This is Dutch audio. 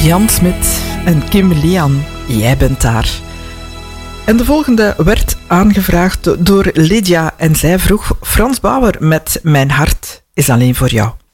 Jan Smit en Kim Lian, jij bent daar. En de volgende werd aangevraagd door Lydia en zij vroeg Frans Bauer met Mijn hart is alleen voor jou.